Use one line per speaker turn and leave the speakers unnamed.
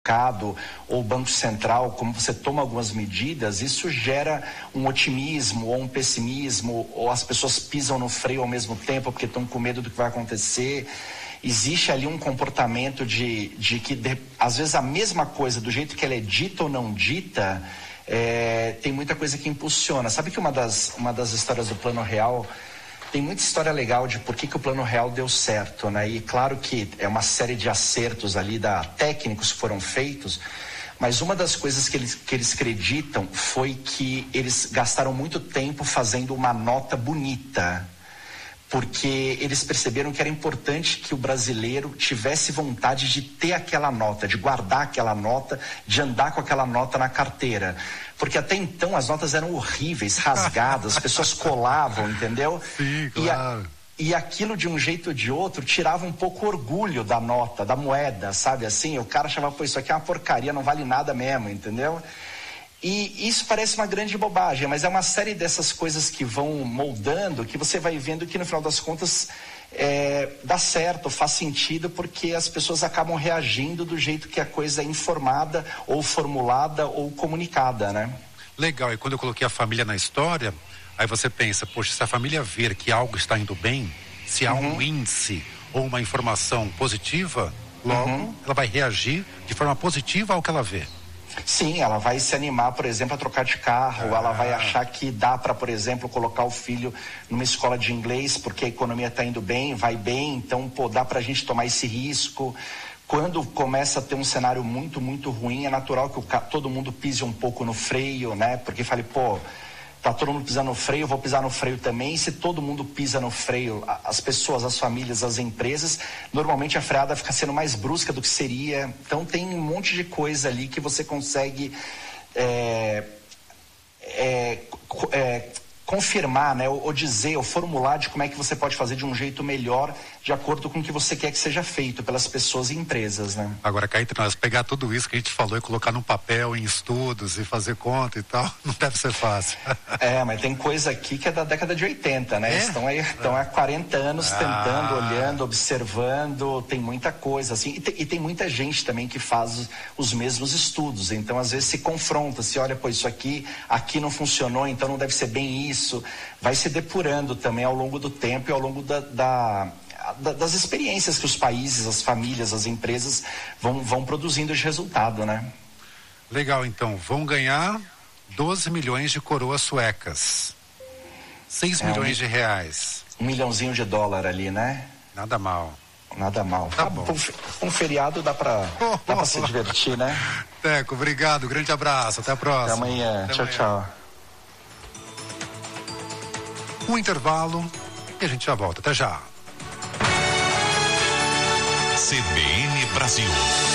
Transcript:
ou Banco Central, como você toma algumas medidas, isso gera um otimismo ou um pessimismo, ou as pessoas pisam no freio ao mesmo tempo porque estão com medo do que vai acontecer. Existe ali um comportamento de que às vezes a mesma coisa, do jeito que ela é dita ou não dita, tem muita coisa que impulsiona. Sabe que uma das histórias do Plano Real, tem muita história legal de por que o Plano Real deu certo, né? E claro que é uma série de acertos ali técnicos que foram feitos, mas uma das coisas que eles acreditam foi que eles gastaram muito tempo fazendo uma nota bonita, porque eles perceberam que era importante que o brasileiro tivesse vontade de ter aquela nota, de guardar aquela nota, de andar com aquela nota na carteira. Porque até então as notas eram horríveis, rasgadas, as pessoas colavam, entendeu?
Sim, claro.
E aquilo de um jeito ou de outro tirava um pouco o orgulho da nota, da moeda, sabe assim? O cara achava, pô, isso aqui é uma porcaria, não vale nada mesmo, entendeu? E isso parece uma grande bobagem, mas é uma série dessas coisas que vão moldando, que você vai vendo que no final das contas dá certo, faz sentido, porque as pessoas acabam reagindo do jeito que a coisa é informada, ou formulada, ou comunicada, né?
Legal, e quando eu coloquei a família na história, aí você pensa, poxa, se a família ver que algo está indo bem, se há um índice ou uma informação positiva, logo ela vai reagir de forma positiva ao que ela vê.
Sim, ela vai se animar, por exemplo, a trocar de carro, ela vai achar que dá para, por exemplo, colocar o filho numa escola de inglês porque a economia está indo bem, vai bem, então, pô, dá para a gente tomar esse risco. Quando começa a ter um cenário muito, muito ruim, é natural que todo mundo pise um pouco no freio, né? Porque falei, pô, tá todo mundo pisando no freio, eu vou pisar no freio também. E se todo mundo pisa no freio, as pessoas, as famílias, as empresas, normalmente a freada fica sendo mais brusca do que seria. Então tem um monte de coisa ali que você consegue confirmar, né, ou dizer, ou formular de como é que você pode fazer de um jeito melhor, de acordo com o que você quer que seja feito pelas pessoas e empresas, né?
Agora, cá entre nós, pegar tudo isso que a gente falou e colocar num papel, em estudos e fazer conta e tal, não deve ser fácil.
Mas tem coisa aqui que é da década de 80, né? Estão há 40 anos tentando, olhando, observando, tem muita coisa, assim, e tem muita gente também que faz os mesmos estudos, então às vezes se confronta, se olha, pô, isso aqui não funcionou, então não deve ser bem isso, vai se depurando também ao longo do tempo e ao longo das experiências que os países, as famílias, as empresas vão produzindo de resultado, né?
Legal, então, vão ganhar 12 milhões de coroas suecas, 6 milhões de reais.
$1 milhãozinho ali, né?
Nada mal.
Nada mal.
Tá bom.
Um feriado dá pra se divertir, né?
Teco, obrigado, grande abraço, até a próxima.
Até amanhã, tchau.
Um intervalo e a gente já volta, até já.
CBN Brasil.